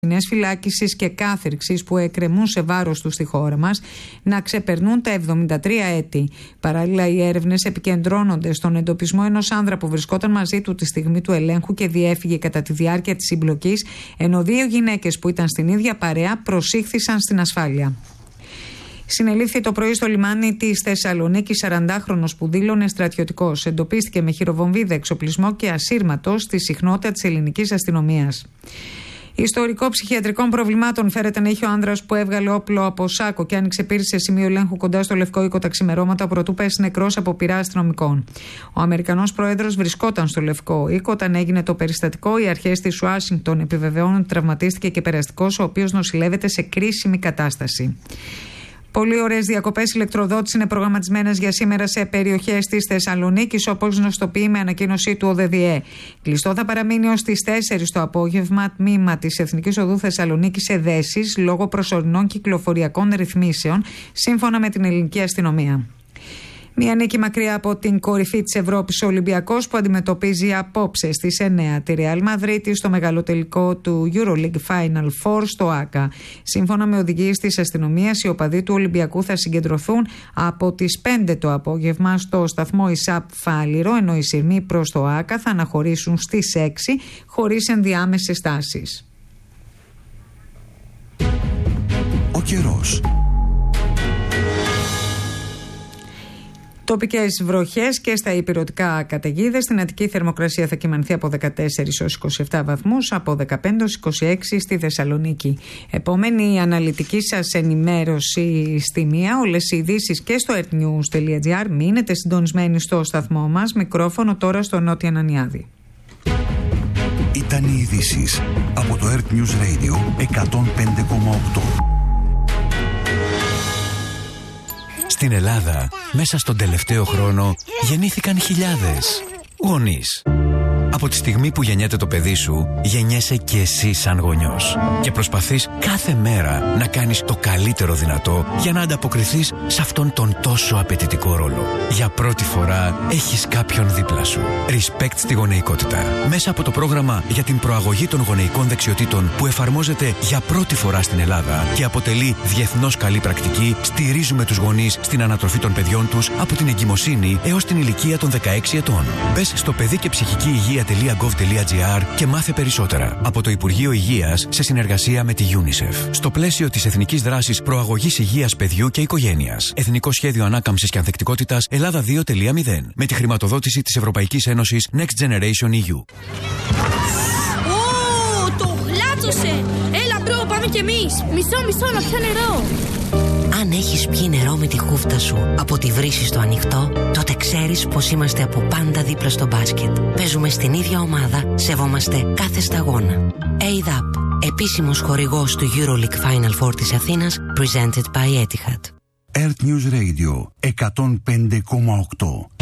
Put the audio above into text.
ποινές φυλάκισης και κάθυρξης που εκκρεμούν σε βάρος του στη χώρα μας να ξεπερνούν τα 73 έτη. Παράλληλα, οι έρευνες επικεντρώνονται στον εντοπισμό ενός άνδρα που βρισκόταν μαζί του τη στιγμή του ελέγχου και διέφυγε κατά τη διάρκεια της συμπλοκής, ενώ 2 γυναίκες που ήταν στην ίδια παρέα προσήχθησαν στην ασφάλεια. Συνελήφθη το πρωί στο λιμάνι της Θεσσαλονίκης 40χρονος που δήλωνε στρατιωτικός. Εντοπίστηκε με χειροβομβίδα, εξοπλισμό και ασύρματο στη συχνότητα της ελληνικής αστυνομίας. Ιστορικό ψυχιατρικών προβλημάτων φέρεται να είχε ο άνδρας που έβγαλε όπλο από σάκο και άνοιξε πύρη σε σημείο ελέγχου κοντά στο Λευκό Οίκο τα ξημερώματα πρωτού πέσει νεκρός από πυρά αστυνομικών. Ο Αμερικανός πρόεδρος βρισκόταν στο Λευκό Οίκο όταν έγινε το περιστατικό. Οι αρχές της Ουάσιγκτον επιβεβαιώνουν ότι τραυματίστηκε και περαστικός, ο οποίος νοσηλεύεται σε κρίσιμη κατάσταση. Πολύ ωραίες διακοπές ηλεκτροδότης είναι προγραμματισμένες για σήμερα σε περιοχές της Θεσσαλονίκης, όπως γνωστοποιεί με ανακοίνωσή του ο ΔΔΕ. Κλειστό θα παραμείνει ως τις 4 το απόγευμα τμήμα της Εθνικής Οδού Θεσσαλονίκης σε Δέσεις λόγω προσωρινών κυκλοφοριακών ρυθμίσεων, σύμφωνα με την ελληνική αστυνομία. Μια νίκη μακριά από την κορυφή της Ευρώπης, ο Ολυμπιακός που αντιμετωπίζει απόψε στις 9 τη Real Madrid στο μεγαλοτελικό του EuroLeague Final Four στο ΆΚΑ. Σύμφωνα με οδηγίες της αστυνομίας, οι οπαδοί του Ολυμπιακού θα συγκεντρωθούν από τις 5 το απόγευμα στο σταθμό ΙΣΑΠ Φάληρο, ενώ οι σειρμοί προς το ΆΚΑ θα αναχωρήσουν στις 6 χωρίς ενδιάμεσες στάσεις. Ο καιρός. Τοπικές βροχές και στα ηπειρωτικά καταιγίδες. Στην Αττική θερμοκρασία θα κυμανθεί από 14 ως 27 βαθμούς, από 15 ως 26 στη Θεσσαλονίκη. Επόμενη αναλυτική σας ενημέρωση στη μία. Όλες οι ειδήσεις και στο earthnews.gr. Μείνετε συντονισμένοι στο σταθμό μας. Μικρόφωνο τώρα στο Νότια Ανανιάδη. Ήταν οι ειδήσεις από το Earth News Radio 105,8. Στην Ελλάδα, μέσα στον τελευταίο χρόνο, γεννήθηκαν χιλιάδες γονείς. Από τη στιγμή που γεννιέται το παιδί σου, γεννιέσαι και εσύ σαν γονιός. Και προσπαθείς κάθε μέρα να κάνεις το καλύτερο δυνατό για να ανταποκριθείς σε αυτόν τον τόσο απαιτητικό ρόλο. Για πρώτη φορά έχεις κάποιον δίπλα σου. Respect στη γονεϊκότητα. Μέσα από το πρόγραμμα για την προαγωγή των γονεϊκών δεξιοτήτων που εφαρμόζεται για πρώτη φορά στην Ελλάδα και αποτελεί διεθνώς καλή πρακτική, στηρίζουμε τους γονείς στην ανατροφή των παιδιών τους από την εγκυμοσύνη έως την ηλικία των 16 ετών. Μπες στο παιδί και ψυχική υγεία.gov.gr και μάθε περισσότερα από το Υπουργείο Υγείας σε συνεργασία με τη UNICEF. Στο πλαίσιο της Εθνικής Δράσης Προαγωγής Υγείας Παιδιού και Οικογένειας. Εθνικό Σχέδιο Ανάκαμψης και Ανθεκτικότητας Ελλάδα 2.0 με τη χρηματοδότηση της Ευρωπαϊκής Ένωσης Next Generation EU. Το γλάτσωσε! Έλα μπρο, πάμε κι εμείς! Μισό, να πιω νερό! Αν έχεις πιει νερό με τη χούφτα σου από τη βρύση στο ανοιχτό, τότε ξέρεις πως είμαστε από πάντα δίπλα στο μπάσκετ. Παίζουμε στην ίδια ομάδα, σεβόμαστε κάθε σταγόνα. ADAP, επίσημος χορηγός του EuroLeague Final Four της Αθήνας, presented by Etihad. Earth News Radio 105,8.